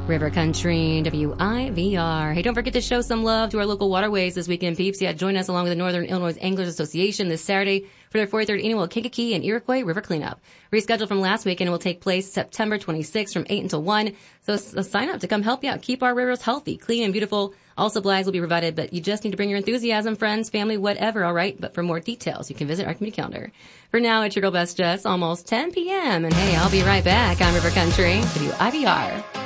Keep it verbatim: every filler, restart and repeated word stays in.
River Country, W I V R. Hey, don't forget to show some love to our local waterways this weekend, peeps. Yeah, join us along with the Northern Illinois Anglers Association this Saturday for their forty-third annual Kankakee and Iroquois River Cleanup. Rescheduled from last weekend, it will take place September twenty-sixth from eight until one. So, so sign up to come help you out. Keep our rivers healthy, clean, and beautiful. All supplies will be provided, but you just need to bring your enthusiasm, friends, family, whatever, all right? But for more details, you can visit our community calendar. For now, it's your girl Best Jess, almost ten p.m. And hey, I'll be right back on River Country, W I V R.